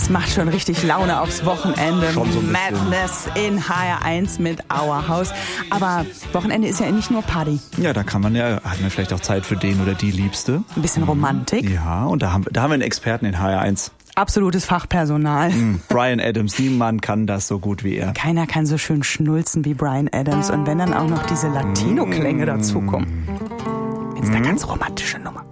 Das macht schon richtig Laune aufs Wochenende. Schon so ein bisschen. Madness in HR1 mit Our House. Aber Wochenende ist ja nicht nur Party. Ja, da hat man vielleicht auch Zeit für den oder die Liebste. Ein bisschen Romantik. Ja, und da haben wir einen Experten in HR1. Absolutes Fachpersonal. Bryan Adams, niemand kann das so gut wie er. Keiner kann so schön schnulzen wie Bryan Adams. Und wenn dann auch noch diese Latino-Klänge dazukommen, ist eine ganz romantische Nummer.